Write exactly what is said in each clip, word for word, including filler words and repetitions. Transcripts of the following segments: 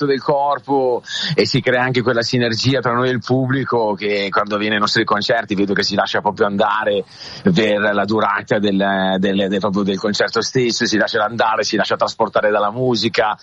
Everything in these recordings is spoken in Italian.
del corpo e si crea anche quella sinergia tra noi e il pubblico che quando viene ai nostri concerti vedo che si lascia proprio andare per la durata del, del, del, proprio del concerto stesso, si lascia andare, si lascia trasportare dalla musica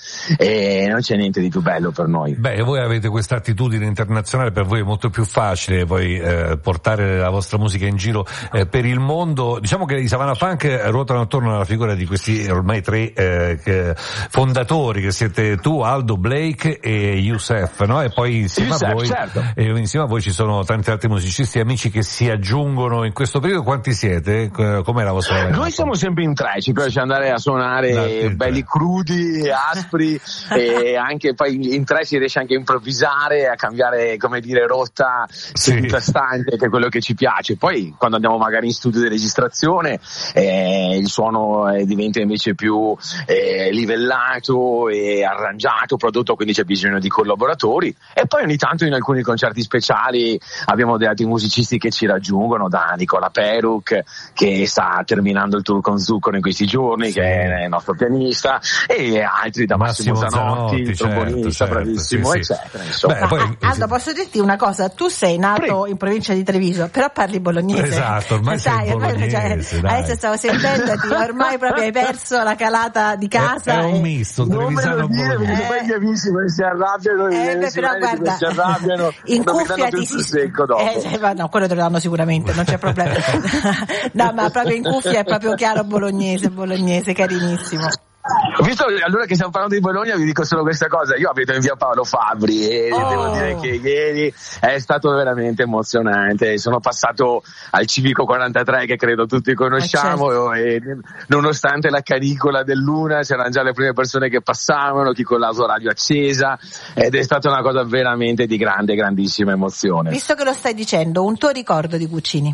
e non c'è niente di più bello per noi. Beh, voi avete questa attitudine internazionale, per voi è molto più facile poi eh, portare la vostra musica in giro eh, per il mondo. Diciamo che i Savannah Funk ruotano attorno alla figura di questi ormai tre eh, che, fondatori che siete tu, Aldo, Blake e Youssef, no? E poi insieme Youssef, a voi certo. e insieme a voi ci sono tanti altri musicisti e amici che si aggiungono in questo periodo. Quanti siete? Com'è la vostra lineup? Noi siamo sempre in tre, ci piace andare a suonare no, belli crudi, aspri e anche poi in tre si riesce anche a improvvisare, a cambiare, come dire, rotta seduta sì. stante, che è quello che ci piace. Poi quando andiamo magari in studio di registrazione eh, il suono eh, diventa invece più eh, livellato e arrangiato, prodotto, quindi c'è bisogno di collaboratori e poi ogni tanto in alcuni concerti speciali abbiamo dei altri musicisti che ci raggiungono, da Nicola Peruc che sta terminando il tour con Zucchero in questi giorni, sì. che è il nostro pianista, e altri da Massimo, Massimo Zanotti, Zanotti, il trombonista, certo, bravissimo, certo, sì, sì. eccetera. Insomma. Beh, poi, ah, Aldo, posso dirti una cosa? Tu sei nato Prego. in provincia di Treviso, però parli bolognese. Esatto, ormai sei sai, bolognese, ormai, adesso stavo sentendoti, ormai proprio hai perso la calata di casa. È, è un e... misto, trevisano bolognese. Eh, poi gli amici si arrabbiano, eh, beh, però guarda, si arrabbiano, in cuffia ti si secco dopo. Eh, no, quello te lo danno sicuramente, non c'è problema. No, ma proprio in cuffia è proprio chiaro bolognese, bolognese, carinissimo. Visto allora che stiamo parlando di Bologna, vi dico solo questa cosa: io abito in via Paolo Fabbri e oh. devo dire che ieri è stato veramente emozionante. Sono passato al Civico quarantatré, che credo tutti conosciamo, certo. e nonostante la canicola del Luna c'erano già le prime persone che passavano, chi con l'autoradio accesa, ed è stata una cosa veramente di grande, grandissima emozione. Visto che lo stai dicendo, un tuo ricordo di Guccini?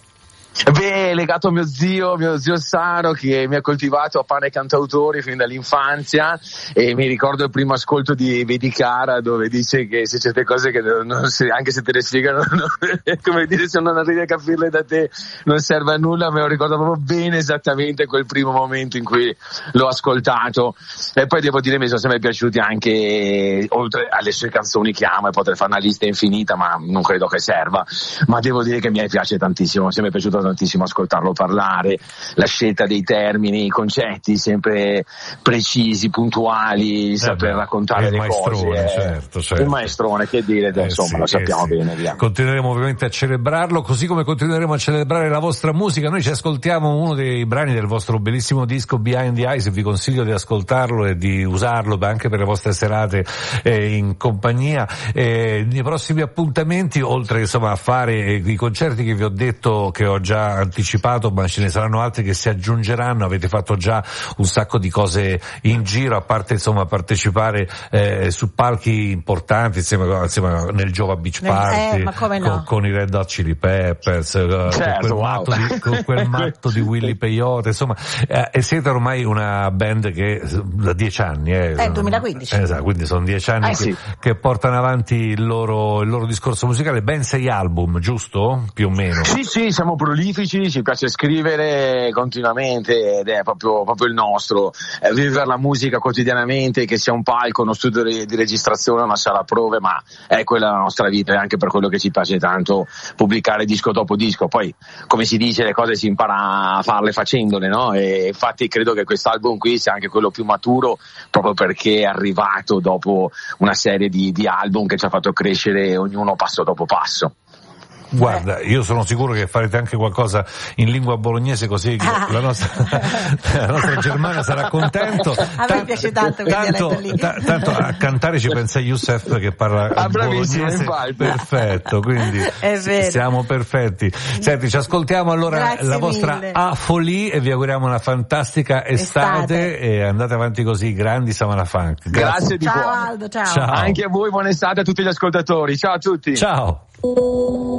Beh, legato a mio zio, mio zio Saro, che mi ha coltivato a pane cantautori fin dall'infanzia, e mi ricordo il primo ascolto di Vedi Cara, dove dice che se certe cose che non si, anche se te le spiegano, non, come dire, se non arrivi a capirle da te non serve a nulla. Me lo ricordo proprio bene, esattamente quel primo momento in cui l'ho ascoltato. E poi devo dire mi sono sempre piaciuti anche, oltre alle sue canzoni che amo, e potrei fare una lista infinita, ma non credo che serva, ma devo dire che mi piace tantissimo, mi è sempre piaciuto tantissimo ascoltarlo parlare, la scelta dei termini, i concetti sempre precisi, puntuali, eh saper beh, raccontare le cose. Certo, certo. Il maestrone, che dire, eh insomma, sì, lo sappiamo eh bene. Via. Continueremo ovviamente a celebrarlo, così come continueremo a celebrare la vostra musica. Noi ci ascoltiamo uno dei brani del vostro bellissimo disco Behind the Eyes, e vi consiglio di ascoltarlo e di usarlo anche per le vostre serate eh, in compagnia. Eh, nei prossimi appuntamenti, oltre insomma a fare eh, i concerti che vi ho detto, che ho già anticipato, ma ce ne saranno altri che si aggiungeranno, avete fatto già un sacco di cose in giro, a parte insomma partecipare eh, su palchi importanti insieme, insieme nel Jova Beach Party, eh, ma come no? con, con i Red Hot Chili Peppers, certo, con, quel wow. matto di, con quel matto di Willy Peyote, insomma, eh, e siete ormai una band che da dieci anni eh, eh duemilaquindici, esatto, quindi sono dieci anni eh, che, sì. che portano avanti il loro, il loro discorso musicale, ben sei album, giusto? Più o meno. Sì, sì, siamo prolifici, ci piace scrivere continuamente ed è proprio, proprio il nostro, eh, vivere la musica quotidianamente, che sia un palco, uno studio di, di registrazione, una sala prove, ma è quella la nostra vita, e anche per quello che ci piace tanto pubblicare disco dopo disco. Poi, come si dice, le cose si impara a farle facendole, no? E infatti credo che quest'album qui sia anche quello più maturo, proprio perché è arrivato dopo una serie di, di album che ci ha fatto crescere ognuno passo dopo passo. Guarda, io sono sicuro che farete anche qualcosa in lingua bolognese, così che ah. la nostra la nostra Germana sarà contento. A me piace tanto quel dialetto lì. T- tanto a cantare ci pensa Youssef, che parla ah, bolognese perfetto, quindi siamo perfetti. Senti, ci ascoltiamo allora Grazie la vostra mille. A Folie, e vi auguriamo una fantastica estate, estate. E andate avanti così, grandi Savannah Funk. Grazie, Grazie di ciao cuore. Aldo, ciao. ciao. Anche a voi buona estate, a tutti gli ascoltatori. Ciao a tutti. Ciao.